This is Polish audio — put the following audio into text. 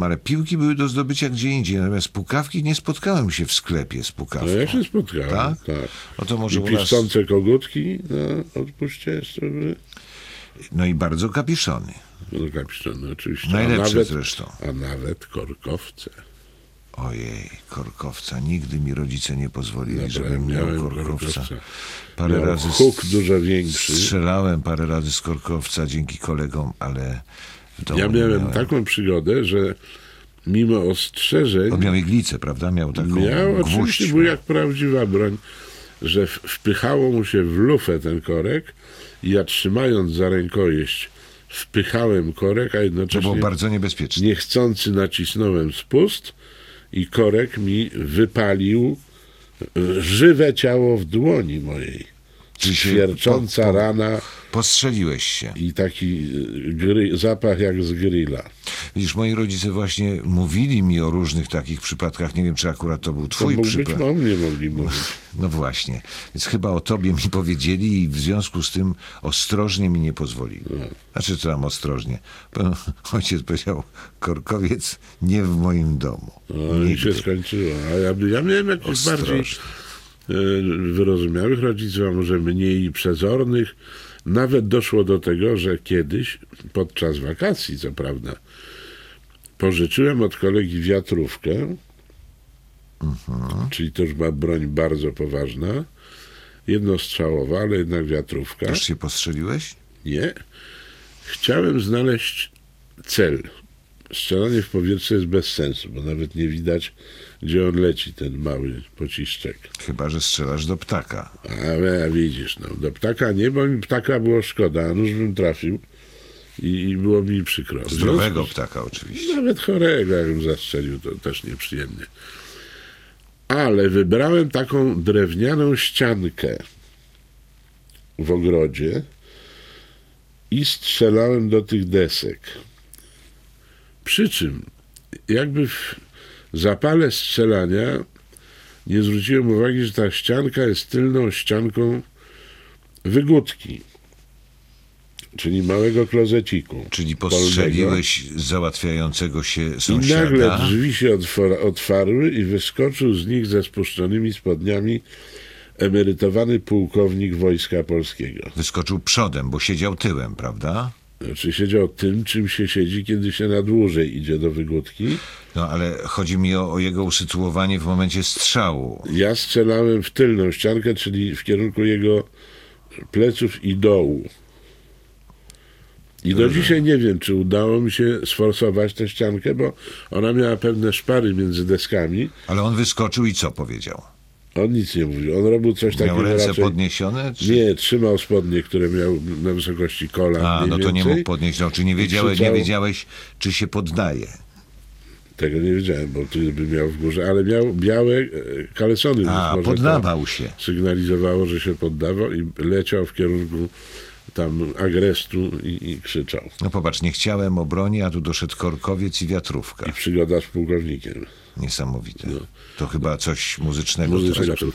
Ale piłki były do zdobycia gdzie indziej, natomiast pukawki nie spotkałem się w sklepie z pukawką. No ja się spotkałem, Tak? No to może I u nas... piszczące kogutki na odpuście jeszcze były. No i bardzo kapiszony. No kapiszczone oczywiście. Najlepsze zresztą. A nawet korkowce. Ojej, korkowca. Nigdy mi rodzice nie pozwolili, Dobra, żebym miał miałem korkowca. Parę razy huk dużo większy. Strzelałem parę razy z korkowca dzięki kolegom, ale w domu Ja nie miałem taką przygodę, że mimo ostrzeżeń... On miał iglicę, prawda? Miał taką Miał, gwóźdź. oczywiście był jak prawdziwa broń, że wpychało mu się w lufę ten korek i ja trzymając za rękojeść wpychałem korek, a To jednocześnie było bardzo niebezpieczne. niechcący nacisnąłem spust i korek mi wypalił żywe ciało w dłoni mojej. Czyli się Świercząca rana postrzeliłeś się. i taki zapach jak z grilla. Widzisz, moi rodzice właśnie mówili mi o różnych takich przypadkach. Nie wiem, czy akurat to był To twój mógł być, przypadek. o mnie mogli mówić. No właśnie. Więc chyba o tobie mi powiedzieli i w związku z tym ostrożnie mi nie pozwolili. Znaczy, co tam ostrożnie? Ojciec powiedział, korkowiec nie w moim domu. No i się skończyło. A ja miałem jakichś bardziej wyrozumiałych rodziców, a może mniej przezornych. Nawet doszło do tego, że kiedyś, podczas wakacji co prawda, pożyczyłem od kolegi wiatrówkę, czyli to już była broń bardzo poważna, jednostrzałowa, ale jednak wiatrówka. Też się postrzeliłeś? Nie. Chciałem znaleźć cel. Strzelanie w powietrze jest bez sensu, bo nawet nie widać, gdzie on leci, ten mały pociszczek. Chyba, że strzelasz do ptaka. A widzisz, no, do ptaka nie, bo mi ptaka było szkoda, a nóż bym trafił i było mi przykro. Zdrowego ptaka oczywiście. Nawet chorego, jakbym zastrzelił, to też nieprzyjemnie. Ale wybrałem taką drewnianą ściankę w ogrodzie i strzelałem do tych desek. Przy czym jakby w zapale strzelania nie zwróciłem uwagi, że ta ścianka jest tylną ścianką wygódki, czyli małego klozeciku. Czyli postrzeliłeś załatwiającego się I sąsiada. nagle drzwi się otwarły i wyskoczył z nich ze spuszczonymi spodniami emerytowany pułkownik Wojska Polskiego. Wyskoczył przodem, bo siedział tyłem, prawda? Znaczy siedział tym, czym się siedzi, kiedy się na dłużej idzie do wygódki. No ale chodzi mi o jego usytuowanie w momencie strzału. Ja strzelałem w tylną ściankę, czyli w kierunku jego pleców i dołu. I do dzisiaj nie wiem, czy udało mi się sforsować tę ściankę, bo ona miała pewne szpary między deskami. Ale on wyskoczył i co powiedział? On nic nie mówił. On robił coś takiego Miał ręce raczej... podniesione? Czy... Nie, trzymał spodnie, które miał na wysokości kolan. A, no to nie mógł podnieść. No, czy nie wiedziałeś, czy się poddaje? Tego nie wiedziałem, bo tu by miał w górze, ale miał białe kalesony. A, poddawał się. Sygnalizowało, że się poddawał i leciał w kierunku tam agrestu i krzyczał. No popatrz, nie chciałem o broni, a tu doszedł korkowiec i wiatrówka. I przygoda z pułkownikiem. Niesamowite. To chyba coś muzycznego. Muzycznego.